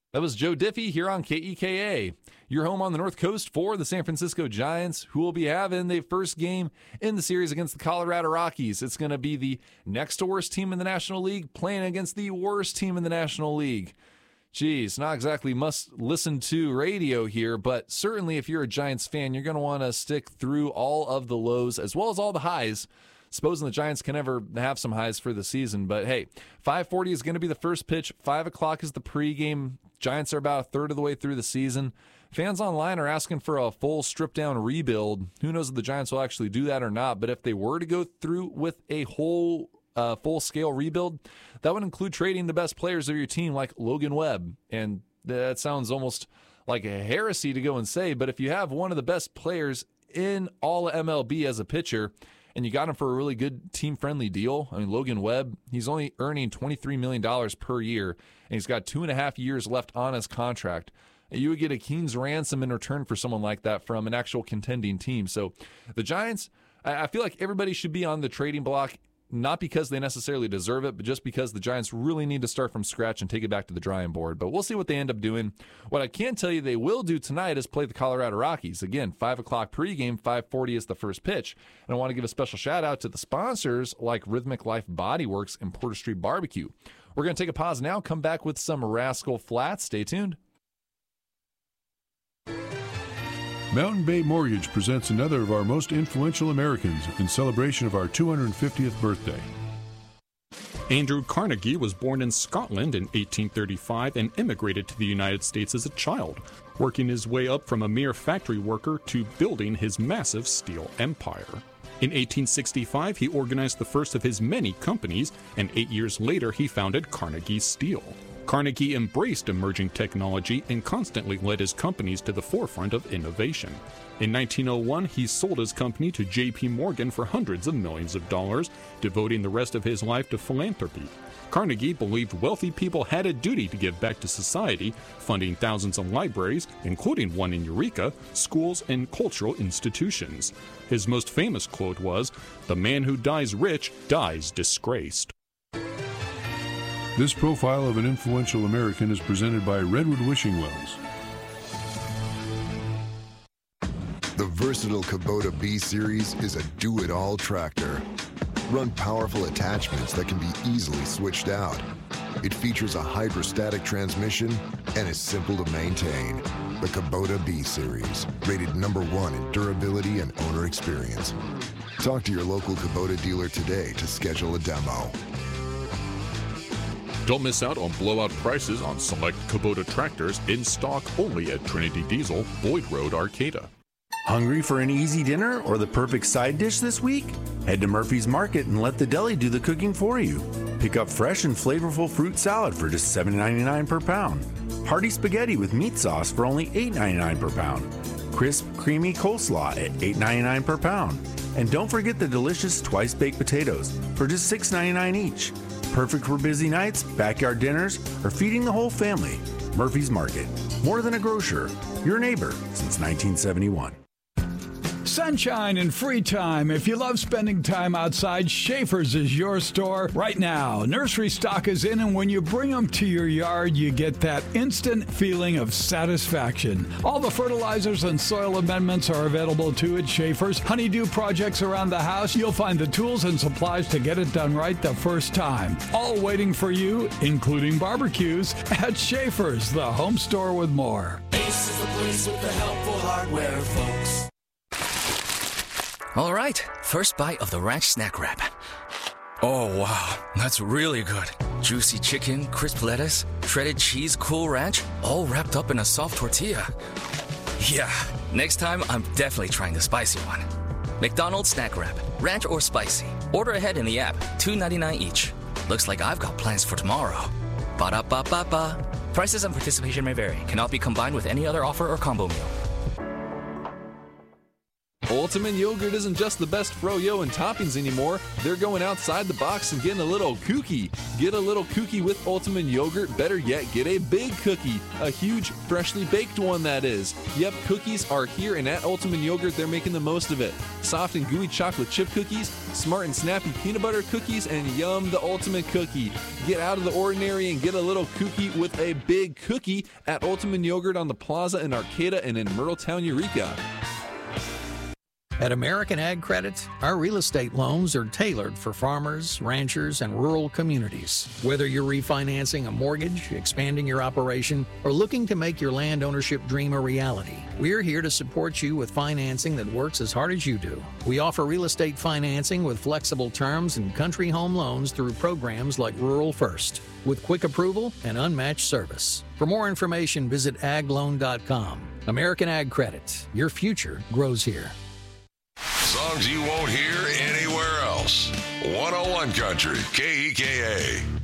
That was Joe Diffie here on KEKA. Your home on the North Coast for the San Francisco Giants, who will be having their first game in the series against the Colorado Rockies. It's going to be the next to worst team in the National League playing against the worst team in the National League. Geez, not exactly must listen to radio here, but certainly if you're a Giants fan, you're going to want to stick through all of the lows as well as all the highs. Supposing the Giants can ever have some highs for the season. But hey, 5:40 is going to be the first pitch. 5 o'clock is the pregame. Giants are about a third of the way through the season. Fans online are asking for a full strip-down rebuild. Who knows if the Giants will actually do that or not. But if they were to go through with a whole full-scale rebuild, that would include trading the best players of your team like Logan Webb. And that sounds almost like a heresy to go and say. But if you have one of the best players in all of MLB as a pitcher, and you got him for a really good team-friendly deal. I mean, Logan Webb, he's only earning $23 million per year, and he's got 2.5 years left on his contract. You would get a king's ransom in return for someone like that from an actual contending team. So the Giants, I feel like everybody should be on the trading block, not because they necessarily deserve it, but just because the Giants really need to start from scratch and take it back to the drawing board. But we'll see what they end up doing. What I can tell you they will do tonight is play the Colorado Rockies. Again, 5 o'clock pregame, 5:40 is the first pitch. And I want to give a special shout out to the sponsors like Rhythmic Life Body Works and Porter Street Barbecue. We're going to take a pause now, come back with some Rascal Flatts. Stay tuned. Mountain Bay Mortgage presents another of our most influential Americans in celebration of our 250th birthday. Andrew Carnegie was born in Scotland in 1835 and immigrated to the United States as a child, working his way up from a mere factory worker to building his massive steel empire. In 1865, he organized the first of his many companies, and 8 years later he founded Carnegie Steel. Carnegie embraced emerging technology and constantly led his companies to the forefront of innovation. In 1901, he sold his company to J.P. Morgan for hundreds of millions of dollars, devoting the rest of his life to philanthropy. Carnegie believed wealthy people had a duty to give back to society, funding thousands of libraries, including one in Eureka, schools, and cultural institutions. His most famous quote was, "The man who dies rich dies disgraced." This profile of an influential American is presented by Redwood Wishing Wells. The versatile Kubota B-Series is a do-it-all tractor. Run powerful attachments that can be easily switched out. It features a hydrostatic transmission and is simple to maintain. The Kubota B-Series, rated #1 in durability and owner experience. Talk to your local Kubota dealer today to schedule a demo. Don't miss out on blowout prices on select Kubota tractors in stock only at Trinity Diesel, Boyd Road, Arcata. Hungry for an easy dinner or the perfect side dish this week? Head to Murphy's Market and let the deli do the cooking for you. Pick up fresh and flavorful fruit salad for just $7.99 per pound. Hearty spaghetti with meat sauce for only $8.99 per pound. Crisp, creamy coleslaw at $8.99 per pound. And don't forget the delicious twice-baked potatoes for just $6.99 each. Perfect for busy nights, backyard dinners, or feeding the whole family. Murphy's Market. More than a grocer. Your neighbor since 1971. Sunshine and free time. If you love spending time outside, Schaefer's is your store right now. Nursery stock is in, and when you bring them to your yard, you get that instant feeling of satisfaction. All the fertilizers and soil amendments are available too at Schaefer's. Honeydew projects around the house, you'll find the tools and supplies to get it done right the first time. All waiting for you, including barbecues, at Schaefer's, the home store with more. Ace is the place with the helpful hardware, folks. All right, first bite of the ranch snack wrap. Oh, wow, that's really good. Juicy chicken, crisp lettuce, shredded cheese, Cool Ranch, all wrapped up in a soft tortilla. Yeah, next time I'm definitely trying the spicy one. McDonald's snack wrap, ranch or spicy. Order ahead in the app, $2.99 each. Looks like I've got plans for tomorrow. Ba-da-ba-ba-ba. Prices and participation may vary. Cannot be combined with any other offer or combo meal. Ultimate Yogurt isn't just the best froyo and toppings anymore. They're going outside the box and getting a little kooky. Get a little kooky with Ultimate Yogurt. Better yet, get a big cookie. A huge, freshly baked one, that is. Yep, cookies are here, and at Ultimate Yogurt, they're making the most of it. Soft and gooey chocolate chip cookies, smart and snappy peanut butter cookies, and yum, the ultimate cookie. Get out of the ordinary and get a little kooky with a big cookie at Ultimate Yogurt on the Plaza in Arcata and in Myrtletown, Eureka. At American Ag Credit, our real estate loans are tailored for farmers, ranchers, and rural communities. Whether you're refinancing a mortgage, expanding your operation, or looking to make your land ownership dream a reality, we're here to support you with financing that works as hard as you do. We offer real estate financing with flexible terms and country home loans through programs like Rural First, with quick approval and unmatched service. For more information, visit agloan.com. American Ag Credit. Your future grows here. Songs you won't hear anywhere else. 101 Country, KEKA.